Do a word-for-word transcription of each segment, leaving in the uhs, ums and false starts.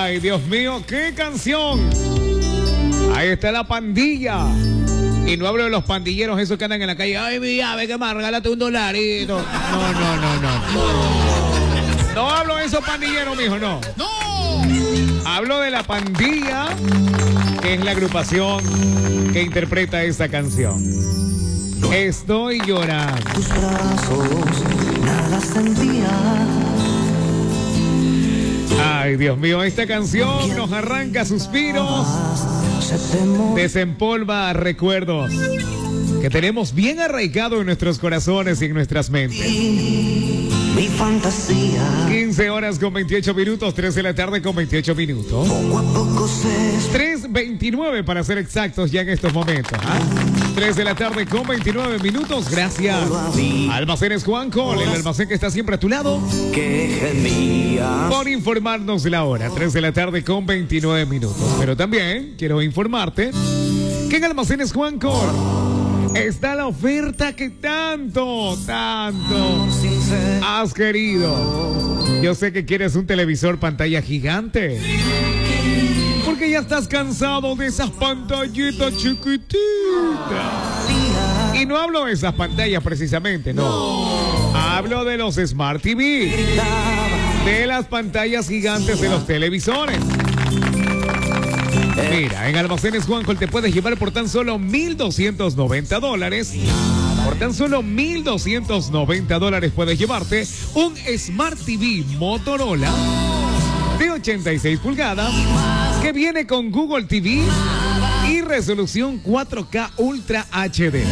Ay, Dios mío, qué canción. Ahí está la pandilla. Y no hablo de los pandilleros esos que andan en la calle. Ay, mi ave, que más, regálate un dolarito. No, no, no, no. No, no hablo de esos pandilleros, mijo, no. ¡No! Hablo de la pandilla, que es la agrupación que interpreta esta canción. Estoy llorando. Tus brazos, nada sentía. Ay, Dios mío, esta canción nos arranca suspiros, desempolva recuerdos que tenemos bien arraigados en nuestros corazones y en nuestras mentes. Mi fantasía. quince horas con veintiocho minutos, tres de la tarde con veintiocho minutos. Poco a poco se tres veintinueve para ser exactos ya en estos momentos. ¿Ah? tres de la tarde con veintinueve minutos. Gracias. Almacenes Juan Col, el almacén que está siempre a tu lado. que gemía. Por informarnos la hora, tres de la tarde con veintinueve minutos. Pero también quiero informarte que en Almacenes Juan Col está la oferta que tanto, tanto has querido. Yo sé que quieres un televisor pantalla gigante, porque ya estás cansado de esas pantallitas chiquititas. Y no hablo de esas pantallas precisamente, no. Hablo de los Smart T V, de las pantallas gigantes de los televisores. Mira, en Almacenes Juanjo te puedes llevar por tan solo mil doscientos noventa dólares. Por tan solo mil doscientos noventa dólares puedes llevarte un Smart T V Motorola de ochenta y seis pulgadas que viene con Google T V y resolución cuatro K Ultra H D.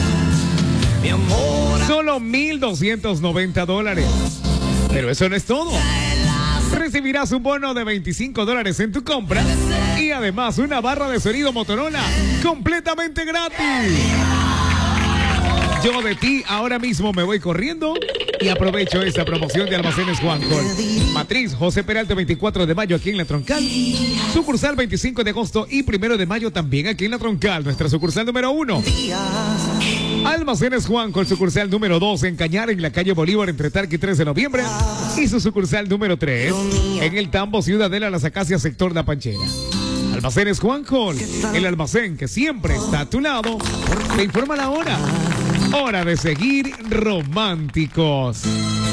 Solo mil doscientos noventa dólares. Pero eso no es todo. Recibirás un bono de veinticinco dólares en tu compra y además una barra de sonido Motorola completamente gratis. Yo de ti ahora mismo me voy corriendo y aprovecho esta promoción de Almacenes Juan Col. Matriz José Peralta, veinticuatro de mayo aquí en La Troncal. Sucursal veinticinco de agosto y primero de mayo también aquí en La Troncal. Nuestra sucursal número uno. Almacenes Juan Col, sucursal número dos en Cañar, en la calle Bolívar, entre Tarqui y tres de noviembre. Y su sucursal número tres en el Tambo, Ciudadela, Las Acacias, sector La Panchera. Almacenes Juan Col, el almacén que siempre está a tu lado. Te informa la hora. Hora de seguir románticos.